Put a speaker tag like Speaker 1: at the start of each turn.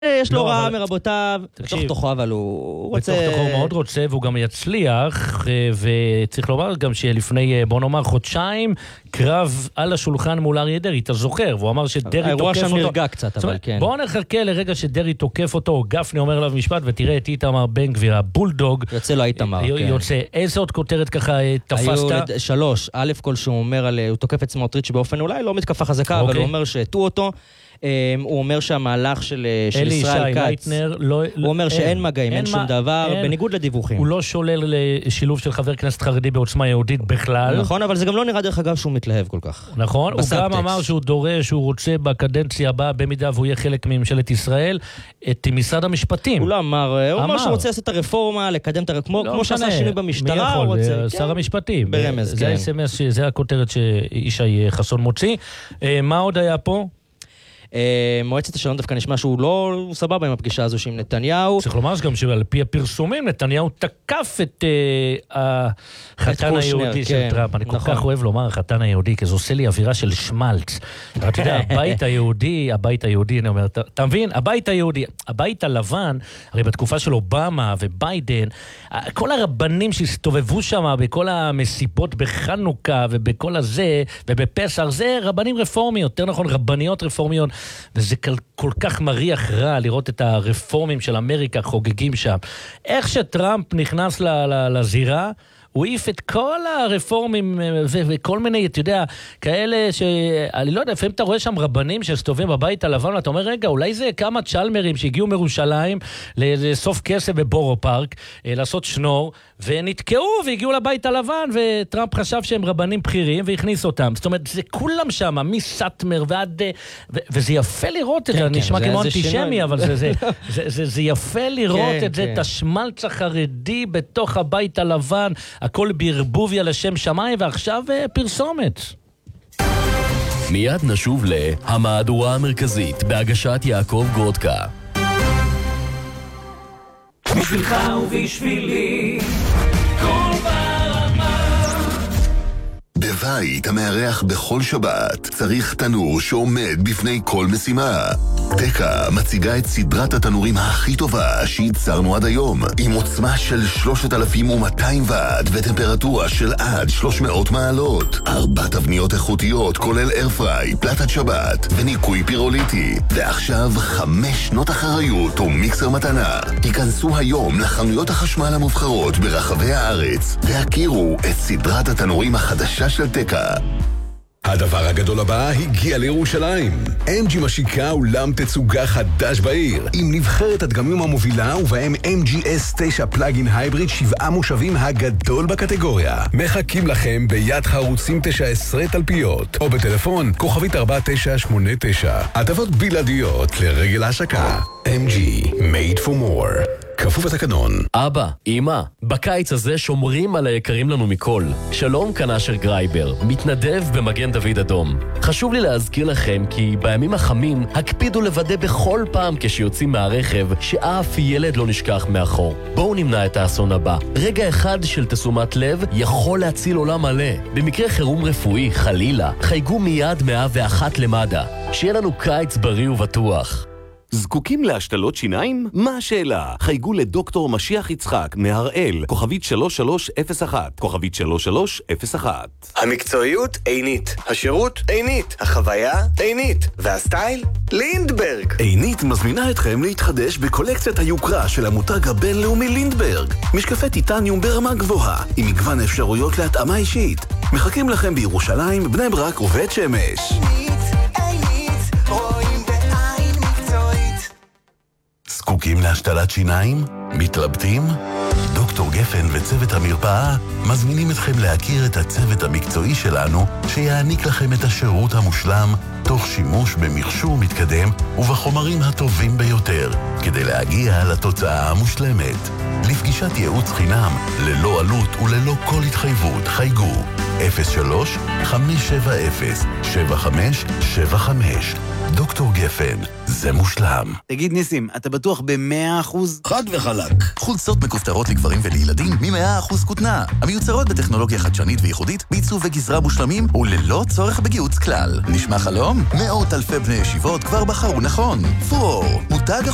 Speaker 1: יש לו רע מרבותיו, בתוך תוכו, אבל הוא רוצה...
Speaker 2: בתוך תוכו הוא מאוד רוצה, והוא גם יצליח, וצריך לומר גם שלפני, בוא נאמר, חודשיים, קרב על השולחן מול אריה דרעי, אתה זוכר, והוא אמר שדרעי תוקף אותו.
Speaker 1: האירוע שם נרגע קצת, אבל כן.
Speaker 2: בואו נחכה לרגע שדרעי תוקף אותו, גפני אומר עליו משפט, ותראה את איתמר בן גביר, הבולדוג.
Speaker 1: יוצא לו איתמר, כן.
Speaker 2: יוצא, איזה עוד כותרת ככה תפסת?
Speaker 1: היו 3, א' כל שהוא אומר על, הוא תוקף את סמוטריץ' באופן אולי לא מתקפה חזקה, אבל הוא אומר שהטעו אותו. הוא אומר שהמהלך של ישראל כץ, הוא אומר שאין מגעים, אין שום דבר, בניגוד לדיווחים.
Speaker 2: הוא לא שולל לשילוב של חבר כנסת חרדי בעוצמה יהודית בכלל.
Speaker 1: נכון, אבל זה גם לא נראה דרך אגב שהוא מתלהב כל כך.
Speaker 2: נכון, הוא גם אמר שהוא דורש, שהוא רוצה בקדנציה הבאה, במידה והוא יהיה חלק מממשלת ישראל, את משרד המשפטים.
Speaker 1: הוא לא אמר, הוא אמר שהוא רוצה לעשות את הרפורמה, לקדם את הרפורמה, כמו שעשה שינוי במשטרה, הוא רוצה.
Speaker 2: שר המשפטים.
Speaker 1: ברמז, כן.
Speaker 2: זה הכותרת שאישי חסון מוציא. מה עוד היה פה?
Speaker 1: מועצת השלום דווקא נשמע שהוא לא סבבה עם הפגישה הזו עם נתניהו.
Speaker 2: צריך לומר גם שעל פי הפרסומים נתניהו תקף את החתן היהודי של טראמפ. אני כל כך אוהב לומר החתן היהודי, כי זה עושה לי אווירה של שמלץ. אתה יודע, הבית היהודי, אני אומר, אתה מבין? הבית היהודי, הבית הלבן, הרי בתקופה של אובמה וביידן, כל הרבנים שהסתובבו שם בכל המסיבות בחנוכה ובכל הזה, ובפסח, זה רבנים רפורמיות, יותר נכון רבניות רפורמיות, וזה כל כך מריח רע לראות את הרפורמים של אמריקה חוגגים שם. איך שטראמפ נכנס לזירה, הוא העיף את כל הרפורמים וכל מיני, אתה יודע, כאלה אני לא יודע, לפעמים אתה רואה שם רבנים שסתובבים בבית הלבן, ואתה אומר, רגע, אולי זה כמה צ'למרים שהגיעו מירושלים לאסוף כסף בבורו פארק, לעשות שנור, ונתקעו והגיעו לבית הלבן, וטראמפ חשב שהם רבנים בכירים, והכניס אותם. זאת אומרת, זה כולם שם, מסטמר ועד... וזה יפה לראות את זה, נשמע כמו אנטישמי, אבל זה יפה לראות את זה, את השמלץ החרדי בתוך הבית הלבן, הכל בערבוביה לשם שמיים, ועכשיו פרסומת.
Speaker 3: מיד נשוב להמהדורה המרכזית בהגשת יעקב גודקה.
Speaker 4: בשבילך ובשבילי כל ברמה.
Speaker 5: בבית המארח בכל שבת צריך תנור שעומד בפני כל משימה. תקה מציגה את סדרת התנורים הכי טובה שייצרנו עד היום, עם עוצמה של 3200 ואט וטמפרטורה של עד 300 מעלות. 4 תבניות איכותיות כולל איירפריי, פלטת שבת וניקוי פירוליטי. ועכשיו 5 שנות אחריות ומיקסר מתנה. היכנסו היום לחנויות החשמל המובחרות ברחבי הארץ והכירו את סדרת התנורים החדשה של תקה.
Speaker 6: הדבר הגדול הבא הגיע לירושלים. MG משיקה אולם תצוגה חדש בעיר, עם נבחרת הדגמים המובילה ובהם MG S9 פלאגין הייבריד 7 מושבים הגדול בקטגוריה. מחכים לכם ביד חרוצים 19 תלפיות, או בטלפון כוכבית 4989. הטבות בלעדיות לרגל ההשקה. MG, made for more. כפוף התקנון.
Speaker 3: אבא, אמא, בקיץ הזה שומרים על היקרים לנו מכל. שלום כאן אשר גרייבר, מתנדב במגן דוד אדום. חשוב לי להזכיר לכם כי בימים החמים הקפידו לוודא בכל פעם כשיוצאים מהרכב שאף ילד לא נשכח מאחור. בואו נמנע את האסון הבא. רגע אחד של תשומת לב יכול להציל עולם מלא. במקרה חירום רפואי, חלילה, חייגו מיד 101 למד"א. שיהיה לנו קיץ בריא ובטוח.
Speaker 7: זקוקים להשתלות שיניים? מה השאלה? חייגו לדוקטור משיח יצחק מהראל, כוכבית 3301, כוכבית 3301.
Speaker 8: המקצועיות עינית, השירות עינית, החוויה עינית, והסטייל לינדברג.
Speaker 5: עינית מזמינה אתכם להתחדש בקולקציית היוקרה של המותג הבינלאומי לינדברג. משקפי טיטניום ברמה גבוהה, עם מגוון אפשרויות להתאמה אישית. מחכים לכם בירושלים, בני ברק ובית שמש. זקוקים להשתלת שיניים? מתלבטים? דוקטור גפן וצוות המרפאה מזמינים אתכם להכיר את הצוות המקצועי שלנו שיעניק לכם את השירות המושלם תוך שימוש במכשור מתקדם ובחומרים הטובים ביותר כדי להגיע לתוצאה המושלמת. לפגישת ייעוץ חינם ללא עלות וללא כל התחייבות חייגו 03-570-7575. דוקטור גפן, זה מושלם.
Speaker 9: תגיד ניסים, אתה בטוח ב100%?
Speaker 10: חד וחלק. חולצות מכופתרות לגברים ולילדים מ100% כותנה. המיוצרות בטכנולוגיה חדשנית וייחודית, בעיצוב וגזרה מושלמים וללא צורך בגיהוץ כלל. נשמע חלום? מאות אלפי בני ישיבות כבר בחרו נכון. פרור, מותג